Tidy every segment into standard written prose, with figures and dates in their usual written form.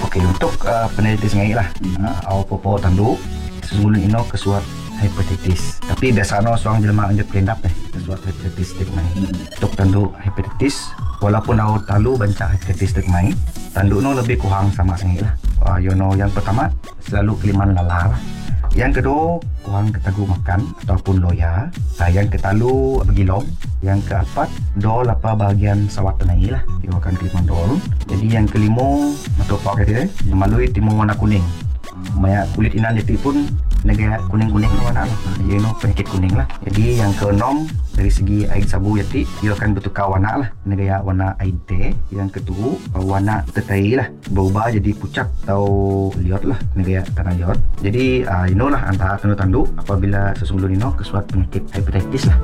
Okey, untuk peneliti sengai lah. Awak popo tandu sesungguhnya ino kesuat hepatitis. Tapi biasanya seorang jelema anjut kelendap kesuat hepatitis tek mai. Untuk tandu hepatitis, walaupun awak talu banca hepatitis tek mai, tandu no lebih kurang sama sengai lah. Yang pertama selalu keliman lala lah. Yang kedua kurang ketagu makan ataupun loya. Yang ketalu begilong. Yang keempat dol apa bahagian sawat tenai lah. Dia akan keliman dol. Jadi yang kelima matopak dia melalui timun warna kuning. Maya kulit inan jati pun negara kuning-kuning warna lah. Penyakit kuning lah. Jadi yang keenam dari segi air sabu jati dia akan bertukar warna lah. Negara warna air teh. Yang ketujuh warna tetai lah, berubah jadi pucat atau liot lah, negara tanah liot. Jadi inilah antara tanda-tanda apabila sesungguhnya kesuat penyakit hepatitis lah.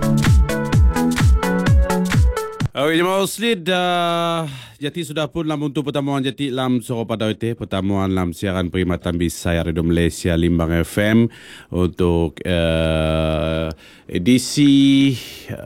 Okey, jemaah Muslim, Jati sudah pun dalam untuk pertemuan Jati dalam Soro pada itu, pertemuan dalam siaran perkhidmatan Bisaya Radio Malaysia Limbang FM untuk edisi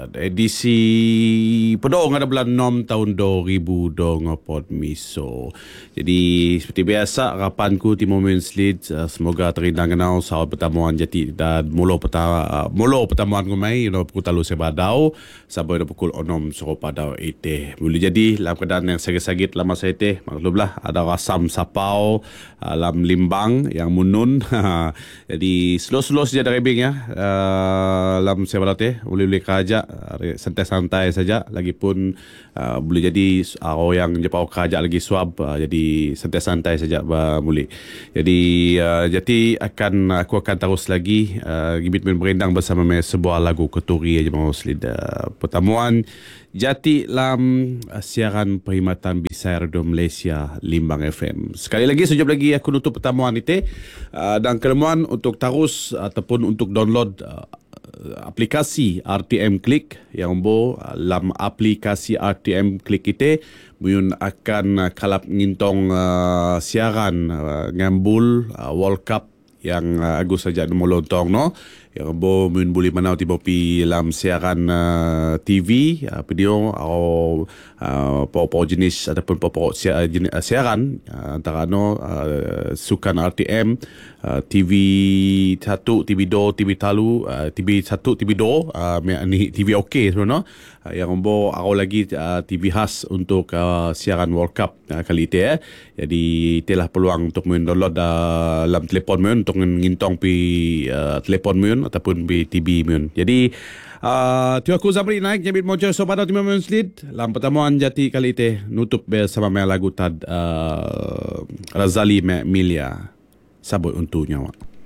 pedong ada bulan 6 tahun 2000 dong pod miso. Jadi seperti biasa harapanku Timur Muslim semoga terindang kenal saat pertemuan Jati dan mula pertemuan kumai pukul talu sebadau sampai pukul 6 Soro pada itu. Boleh jadi dalam keadaan yang sakit-sakit lama saya teh maklumlah ada rasam sapau dalam limbang yang munun. Jadi slow-slow saja dari bing ya. Dalam saya teh boleh kerja santai-santai saja lagipun boleh jadi yang jepau kerja lagi suab jadi santai-santai saja boleh. Jadi aku akan terus lagi gibit berendang bersama sebuah lagu keturi aja mau pertemuan Jati dalam siaran perkhidmatan Bisaya Radio Malaysia Limbang FM. Sekali lagi sekejap lagi aku tutup pertemuan itu dan kelemahan untuk terus ataupun untuk download aplikasi RTM Click yang dalam aplikasi RTM Click itu mungkin akan kalap ngintong siaran ngambul World Cup yang agus saja melontong no yang mungkin boleh menau tiba pi dalam siaran TV video atau pokok jenis ataupun pokok siaran antara sukan RTM TV 1, TV 2, TV talu, TV 1, TV 2 ni TV OK sebenarnya yang aku lagi TV khas untuk siaran World Cup kali itu jadi itulah peluang untuk download dalam telefon mun untuk ngintong pi telefon mun ataupun pi TV mun. Jadi aku Zamri naik nyabit mojo sobat Timur Muslim dalam pertemuan Jati kali itu nutup bersama lagu tad Razali Milia sabut untuk nyawa.